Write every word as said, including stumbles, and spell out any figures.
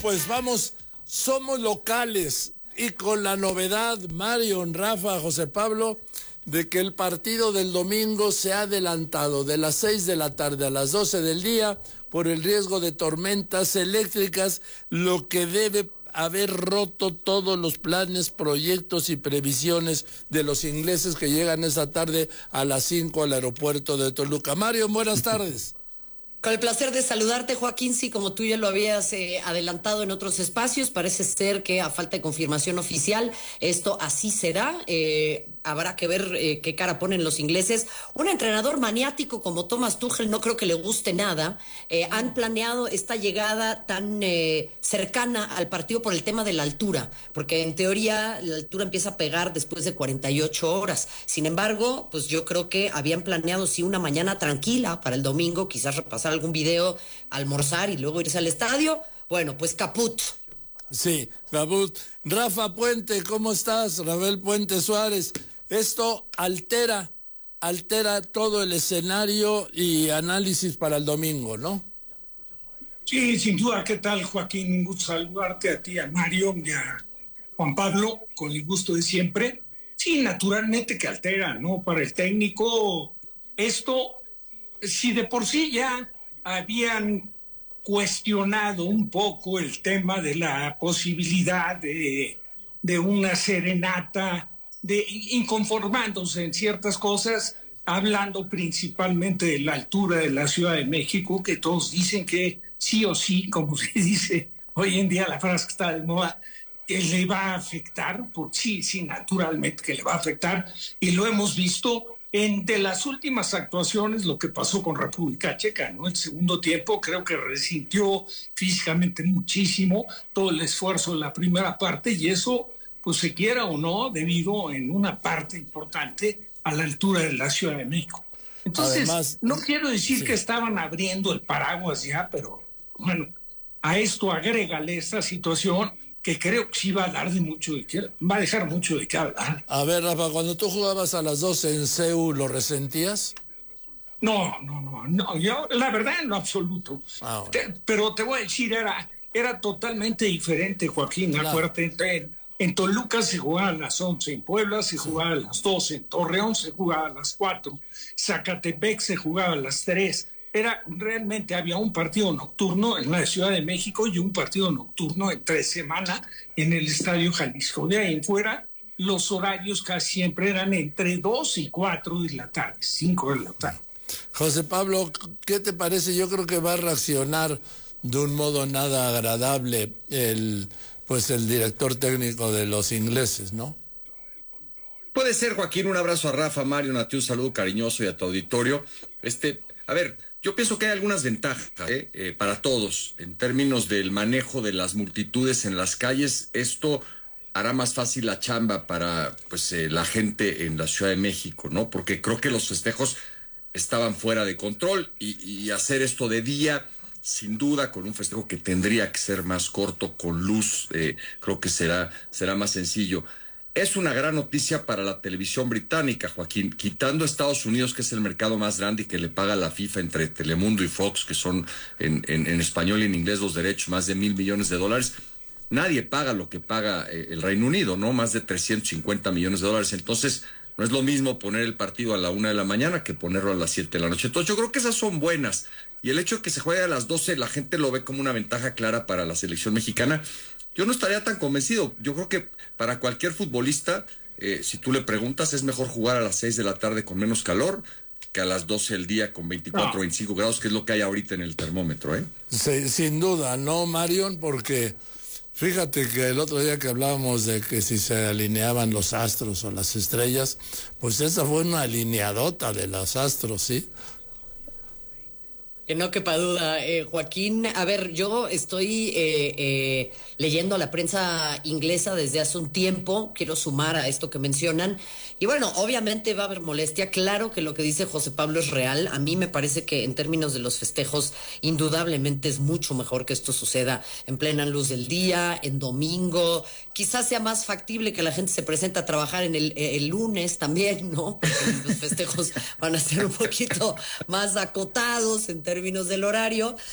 pues vamos, somos locales y con la novedad, Marion, Rafa, José Pablo, de que el partido del domingo se ha adelantado de las seis de la tarde a las doce del día por el riesgo de tormentas eléctricas, lo que debe haber roto todos los planes, proyectos y previsiones de los ingleses que llegan esta tarde a las cinco al aeropuerto de Toluca. Mario, buenas tardes. Con el placer de saludarte, Joaquín. Sí, como tú ya lo habías eh, adelantado en otros espacios, parece ser que a falta de confirmación oficial, esto así será. Eh, habrá que ver eh, qué cara ponen los ingleses. Un entrenador maniático como Thomas Tuchel no creo que le guste nada. Eh, han planeado esta llegada tan eh, cercana al partido por el tema de la altura, porque en teoría la altura empieza a pegar después de cuarenta y ocho horas. Sin embargo, pues yo creo que habían planeado sí una mañana tranquila para el domingo, quizás repasar algún video, almorzar y luego irse al estadio. Bueno, pues caput. Sí, caput. Rafa Puente, ¿cómo estás? Rafael Puente Suárez. Esto altera, altera todo el escenario y análisis para el domingo, ¿no? Sí, sin duda. ¿Qué tal, Joaquín? Un gusto saludarte a ti, a Mario y a Juan Pablo, con el gusto de siempre. Sí, naturalmente que altera, ¿no? Para el técnico, esto, si de por sí ya habían cuestionado un poco el tema de la posibilidad de, de una serenata, de inconformándose en ciertas cosas, hablando principalmente de la altura de la Ciudad de México, que todos dicen que sí o sí, como se dice hoy en día, la frase que está de moda, que le va a afectar, porque sí, sí, naturalmente que le va a afectar, y lo hemos visto en de las últimas actuaciones, lo que pasó con República Checa, ¿no? El segundo tiempo creo que resintió físicamente muchísimo todo el esfuerzo de la primera parte, y eso, pues se quiera o no, debido en una parte importante a la altura de la Ciudad de México. Entonces, además, no quiero decir sí. que estaban abriendo el paraguas ya, pero bueno, a esto agrégale esta situación que creo que sí va a dar de mucho de qué, va a dejar mucho de qué hablar. A ver, Rafa, cuando tú jugabas a las doce en C E U, ¿lo resentías? No, no, no, no, yo la verdad en lo absoluto. Ah, bueno. te, pero te voy a decir, era, era totalmente diferente, Joaquín. Claro. Acuérdate, en, en Toluca se jugaba a las once, en Puebla se jugaba a las doce, en Torreón se jugaba a las cuatro, Zacatepec se jugaba a las tres. Era realmente, había un partido nocturno en la Ciudad de México y un partido nocturno entre semana en el Estadio Jalisco. De ahí en fuera, los horarios casi siempre eran entre dos y cuatro de la tarde, cinco de la tarde. José Pablo, ¿qué te parece? Yo creo que va a reaccionar de un modo nada agradable el, pues el director técnico de los ingleses, ¿no? Puede ser, Joaquín. Un abrazo a Rafa, Mario, a ti un saludo cariñoso y a tu auditorio. Este, a ver, yo pienso que hay algunas ventajas ¿eh? Eh, para todos en términos del manejo de las multitudes en las calles. Esto hará más fácil la chamba para pues eh, la gente en la Ciudad de México, ¿no? Porque creo que los festejos estaban fuera de control y, y hacer esto de día, sin duda, con un festejo que tendría que ser más corto, con luz, eh, creo que será, será más sencillo. Es una gran noticia para la televisión británica, Joaquín, quitando a Estados Unidos, que es el mercado más grande y que le paga la FIFA entre Telemundo y Fox, que son en, en, en español y en inglés los derechos, más de mil millones de dólares. Nadie paga lo que paga eh, el Reino Unido, ¿no? Más de trescientos cincuenta millones de dólares. Entonces, no es lo mismo poner el partido a la una de la mañana que ponerlo a las siete de la noche. Entonces, yo creo que esas son buenas. Y el hecho de que se juegue a las doce, la gente lo ve como una ventaja clara para la selección mexicana. Yo no estaría tan convencido. Yo creo que para cualquier futbolista, eh, si tú le preguntas, es mejor jugar a las seis de la tarde con menos calor que a las doce del día con veinticuatro, no. veinticinco grados, que es lo que hay ahorita en el termómetro, ¿eh? Sí, sin duda, ¿no, Marion? Porque fíjate que el otro día que hablábamos de que si se alineaban los astros o las estrellas, pues esa fue una alineadota de los astros, ¿sí? Que no quepa duda, eh, Joaquín. A ver, yo estoy eh, eh, leyendo la prensa inglesa desde hace un tiempo, quiero sumar a esto que mencionan, y bueno, obviamente va a haber molestia, claro que lo que dice José Pablo es real. A mí me parece que en términos de los festejos, indudablemente es mucho mejor que esto suceda en plena luz del día, en domingo, quizás sea más factible que la gente se presente a trabajar en el, el lunes también, ¿no? Porque los festejos van a ser un poquito más acotados en términos del horario.